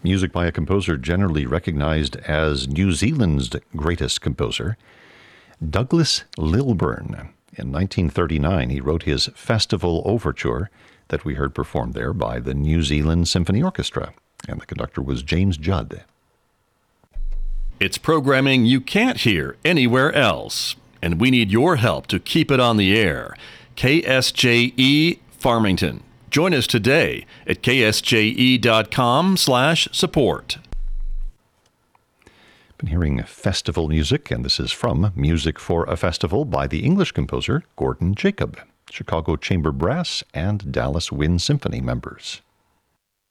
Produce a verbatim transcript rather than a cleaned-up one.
music by a composer generally recognized as New Zealand's greatest composer, Douglas Lilburn. In nineteen thirty-nine, he wrote his Festival Overture that we heard performed there by the New Zealand Symphony Orchestra, and the conductor was James Judd. It's programming you can't hear anywhere else, and we need your help to keep it on the air. K S J E Farmington. Join us today at k s j e dot com slash support. Been hearing festival music, and this is from Music for a Festival by the English composer Gordon Jacob, Chicago Chamber Brass and Dallas Wind Symphony members.